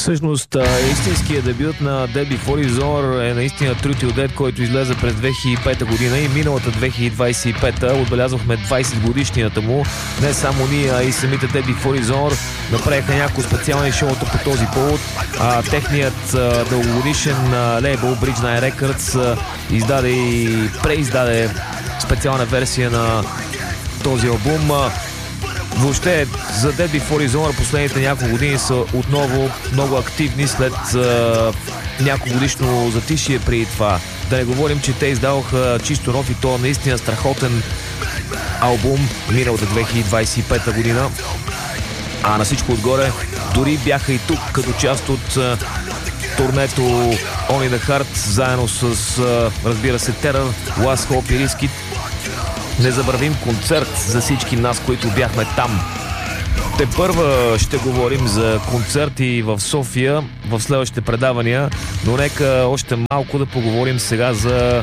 Всъщност, истинският дебют на Dead Before His Hour е наистина Truth or Dead, който излезе през 2005 година и миналата 2025 отбелязахме 20 годишнината му. Не само ние, а и самите Dead Before His Hour направиха някои специални шоута по този повод. Техният дългогодишен лейбъл Bridge Nine Records издаде и преиздаде специална версия на този албум. Въобще за Dead Before His Hour последните няколко години са отново много активни след няколко годишно затишие преди това. Да не говорим, че те издаваха чисто нов и то наистина страхотен албум миналата 2025 година. А на всичко отгоре дори бяха и тук като част от турнето On in the Heart, заедно с разбира се Terror, Last Hope и Riskit. Незабравим концерт за всички нас, които бяхме там. Тепърва ще говорим за концерти в София в следващите предавания, но нека още малко да поговорим сега за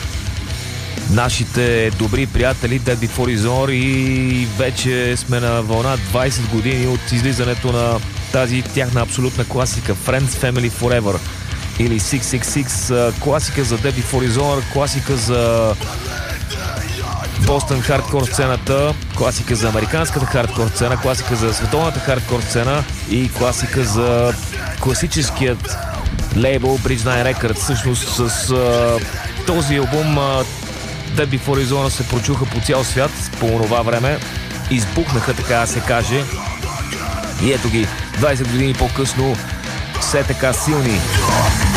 нашите добри приятели Dead Before His Hour и вече сме на вълна 20 години от излизането на тази тяхна абсолютна класика Friends Family Forever или 666, класика за Dead Before His Hour, класика за Бостън хардкор сцената, класика за американската хардкор сцена, класика за световната хардкор сцена и класика за класическият лейбъл Bridge Nine Records. Всъщност с този албум Dead Before His Hour се прочуха по цял свят по това време. Избухнаха, така да се каже. И ето ги, 20 години по-късно все така силни.